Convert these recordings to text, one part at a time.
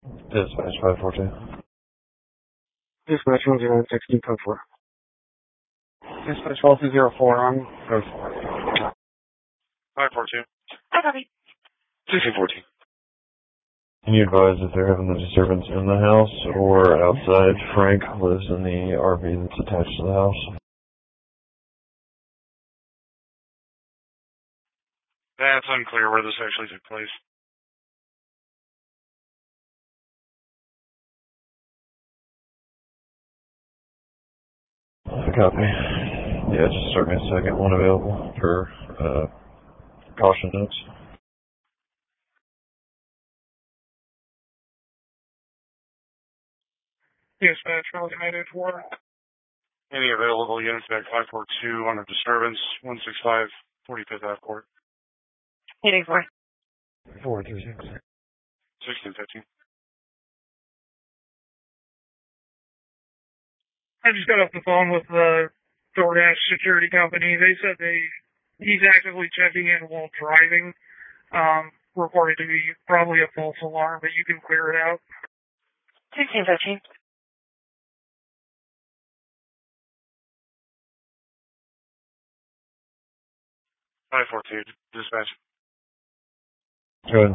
Dispatch 542. Dispatch 10116, code 4. Dispatch 1204 on code 4. 542. I copy. 1614. Can you advise if they're having the disturbance in the house or outside? Frank lives in the RV that's attached to the house. That's unclear where this actually took place. Copy. Yeah, just start me a second one available for caution notes. Dispatch 10884. Any available units back 542 on a disturbance, 165 45th Ave Court. 884. 436. 1615. I just got off the phone with the DoorDash security company. They said he's actively checking in while driving. Reported to be probably a false alarm, but you can clear it out. 1615. Five 42, dispatch. Good.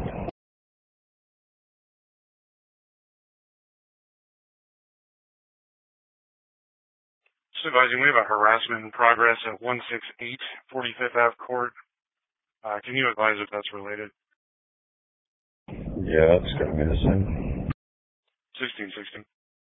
Just advising, we have a harassment in progress at 168 45th Ave Court. Can you advise if that's related? Yeah, it's going to be the same. 1616.